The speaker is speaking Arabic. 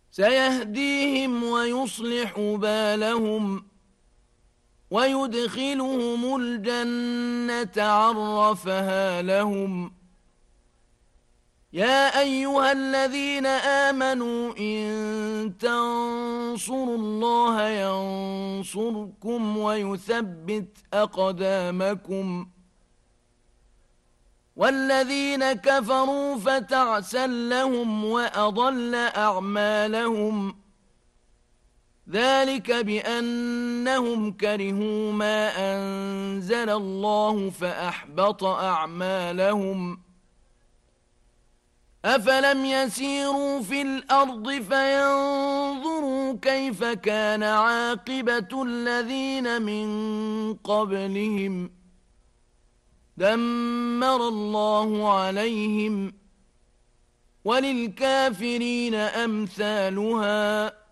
سيهديهم ويصلح بالهم ويدخلهم الجنة عرفها لهم. يا أيها الذين آمنوا إن تنصروا الله ينصركم ويثبت أقدامكم. والذين كفروا فتعسا لهم وأضل أعمالهم. ذلك بأنهم كرهوا ما أنزل الله فأحبط أعمالهم. أفلم يسيروا في الأرض فينظروا كيف كان عاقبة الذين من قبلهم. دمر الله عليهم وللكافرين أمثالها.